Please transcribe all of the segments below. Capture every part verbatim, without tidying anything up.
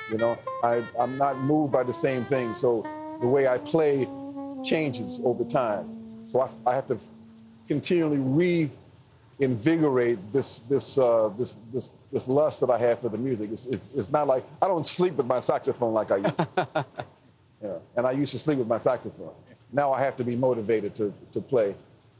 You know, I, I'm not moved by the same thing. So the way I play changes over time. So I, I have to continually reinvigorate this this uh, this this this lust that I have for the music. It's, it's, it's not like I don't sleep with my saxophone like I used to. Yeah. And I used to sleep with my saxophone. Now I have to be motivated to to play.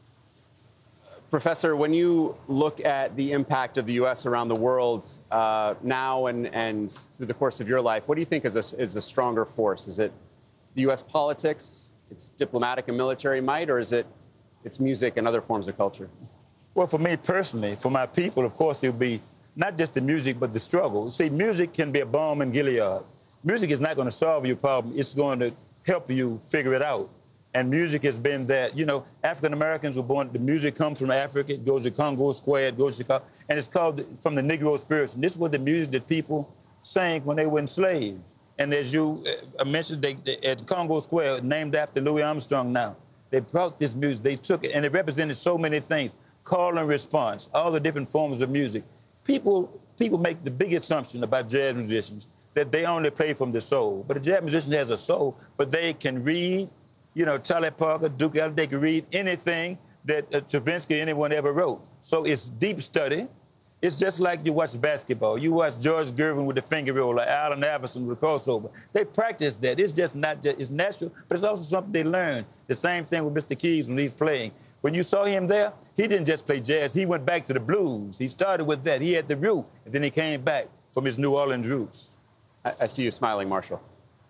Professor, when you look at the impact of the U S around the world uh, now and, and through the course of your life, what do you think is a, is a stronger force? Is it the U S politics, its diplomatic and military might, or is it its music and other forms of culture? Well, for me personally, for my people, of course, it would be not just the music, but the struggle. See, music can be a balm in Gilead. Music is not going to solve your problem. It's going to help you figure it out. And music has been that, you know, African Americans were born, the music comes from Africa, it goes to Congo Square, it goes to Chicago, and it's called from the Negro spirits. And this was the music that people sang when they were enslaved. And as you uh, mentioned, they, they, at Congo Square, named after Louis Armstrong now, they brought this music, they took it, and it represented so many things. Call and response, all the different forms of music. People, people make the big assumption about jazz musicians that they only play from the soul. But a jazz musician has a soul, but they can read. You know, Charlie Parker, Duke Ellington, they could read anything that uh, Stravinsky, anyone ever wrote. So it's deep study. It's just like you watch basketball. You watch George Gervin with the finger roll, or Allen Iverson with the crossover. They practice that. It's just not just, it's natural, but it's also something they learn. The same thing with Mister Keys when he's playing. When you saw him there, he didn't just play jazz. He went back to the blues. He started with that. He had the root, and then he came back from his New Orleans roots. I, I see you smiling, Marshall.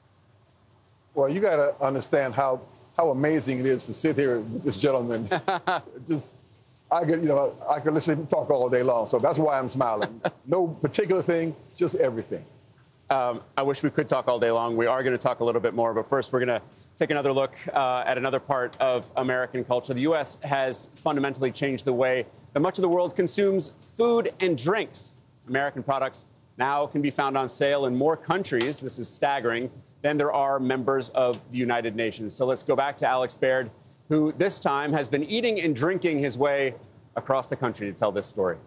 Well, you got to understand how how amazing it is to sit here with this gentleman. Just, I could, you know, I could listen to him talk all day long. So that's why I'm smiling. No particular thing, just everything. Um, I wish we could talk all day long. We are going to talk a little bit more, but first we're going to take another look uh, at another part of American culture. The U S has fundamentally changed the way that much of the world consumes food and drinks. American products now can be found on sale in more countries. This is staggering. Than there are members of the United Nations. So let's go back to Alex Baird, who this time has been eating and drinking his way across the country to tell this story.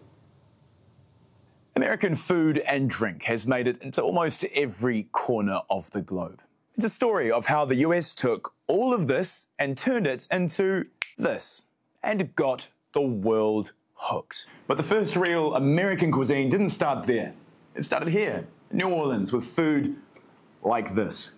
American food and drink has made it into almost every corner of the globe. It's a story of how the U S took all of this and turned it into this, and got the world hooked. But the first real American cuisine didn't start there. It started here, in New Orleans, with food like this.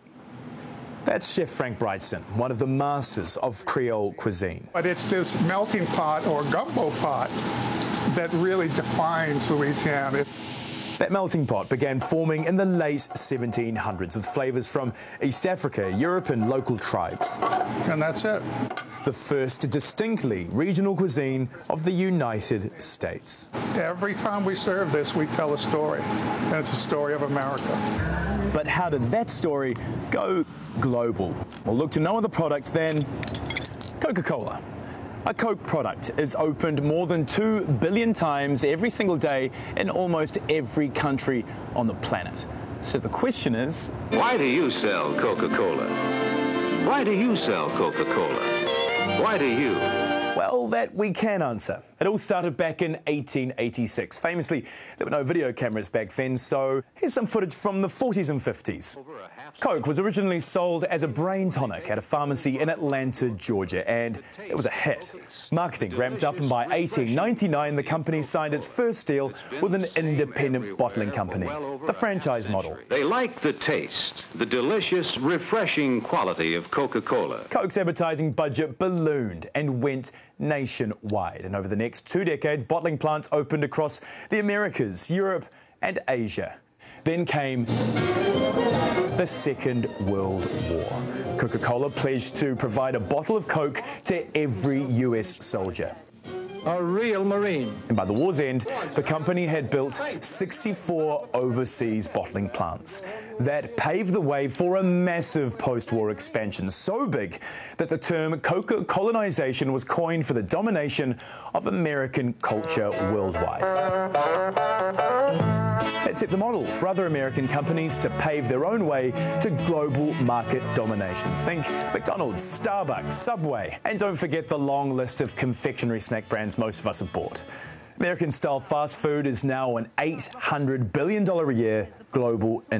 That's Chef Frank Brigtsen, one of the masters of Creole cuisine. But it's this melting pot or gumbo pot that really defines Louisiana. It's That melting pot began forming in the late seventeen hundreds with flavors from East Africa, Europe, and local tribes. and that's it. The first distinctly regional cuisine of the United States. Every time we serve this, we tell a story, and it's a story of America. But how did that story go global? Well, look to no other product than Coca-Cola. A Coke product is opened more than two billion times every single day in almost every country on the planet. So the question is, why do you sell Coca-Cola? Why do you sell Coca-Cola? Why do you? well, that we can answer. It all started back in eighteen eighty-six. Famously, there were no video cameras back then, so here's some footage from the forties and fifties. Coke was originally sold as a brain tonic at a pharmacy in Atlanta, Georgia, and it was a hit. Marketing ramped up, and by eighteen ninety-nine, the company signed its first deal with an independent bottling company, the franchise model. They like the taste, the delicious, refreshing quality of Coca-Cola. Coke's advertising budget ballooned and went nationwide, and over the next two decades, bottling plants opened across the Americas, Europe, and Asia. Then came the Second World War. Coca-Cola pledged to provide a bottle of Coke to every U S soldier. A real Marine. And by the war's end, the company had built sixty-four overseas bottling plants. That paved the way for a massive post-war expansion, so big that the term Coca colonization was coined for the domination of American culture worldwide. That set the model for other American companies to pave their own way to global market domination. Think McDonald's, Starbucks, Subway, and don't forget the long list of confectionery snack brands most of us have bought. American-style fast food is now an eight hundred billion dollars a year global industry.